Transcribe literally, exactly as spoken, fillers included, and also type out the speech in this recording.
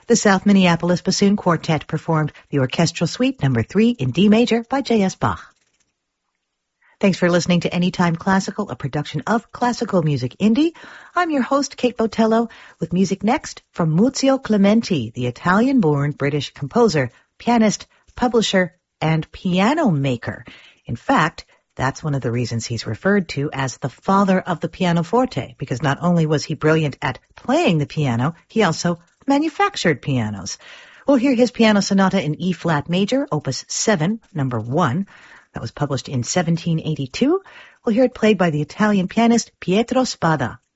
The South Minneapolis Bassoon Quartet performed the Orchestral Suite Number three in D major by J S Bach. Thanks for listening to Anytime Classical, a production of Classical Music Indie. I'm your host, Kate Botello, with music next from Muzio Clementi, the Italian-born British composer, pianist, publisher, and piano maker. In fact, that's one of the reasons he's referred to as the father of the pianoforte, because not only was he brilliant at playing the piano, he also manufactured pianos. We'll hear his piano sonata in E-flat major, opus seven, number one. That was published in seventeen eighty-two. We'll hear it played by the Italian pianist Pietro Spada.